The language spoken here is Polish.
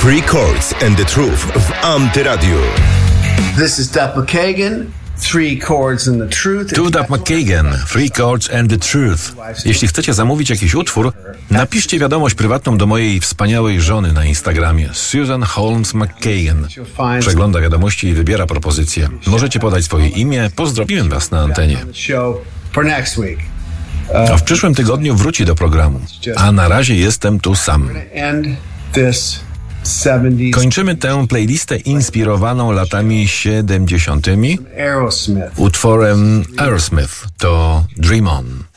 Three Chords and the Truth w Antyradiu. This is Duff McKagan. Three Chords and the Truth. Tu Duff McKagan, Three Chords and the Truth. Jeśli chcecie zamówić jakiś utwór, napiszcie wiadomość prywatną do mojej wspaniałej żony na Instagramie, Susan Holmes McKagan. Przegląda wiadomości i wybiera propozycje. Możecie podać swoje imię, pozdrowimy was na antenie. A w przyszłym tygodniu wróci do programu. A na razie jestem tu sam. Kończymy tę playlistę inspirowaną latami 70. utworem Aerosmith. To Dream On.